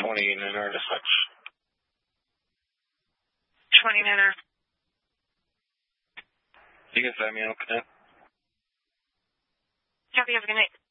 29er to 6. 29er. You can send me, okay? Copy, have a good night.